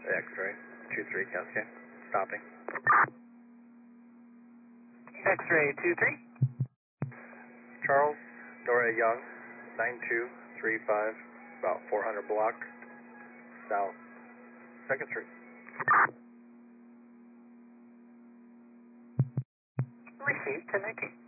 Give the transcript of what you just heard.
X-ray, 23 Cascade, stopping. X-ray 23. Charles, Dora Young, 9235, about 400 block, south, 2nd Street. Received 1019.